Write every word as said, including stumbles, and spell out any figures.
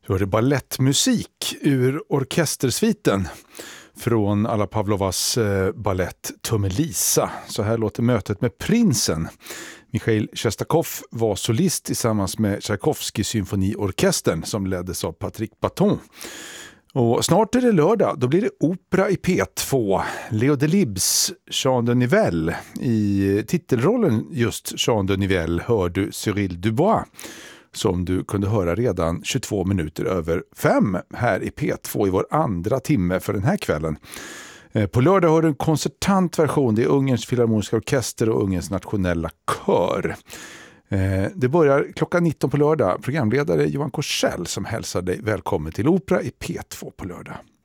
hörde ballettmusik ur orkestersviten från Alla Pavlovas eh, ballett Tummelisa. Så här låter mötet med prinsen. Mikhail Shestakov var solist tillsammans med Tchaikovsky symfoniorkestern som leddes av Patrick Baton. Och snart är det lördag, då blir det opera i P två. Leo Delibes Jean de Nivelle. I titelrollen just Jean de Nivelle hör du Cyril Dubois, som du kunde höra redan tjugotvå minuter över fem här i P två i vår andra timme för den här kvällen. På lördag har du en koncertant version. Det är Ungerns filharmoniska orkester och Ungerns nationella kör. Det börjar klockan nitton på lördag. Programledare Johan Korsell som hälsar dig välkommen till opera i P två på lördag.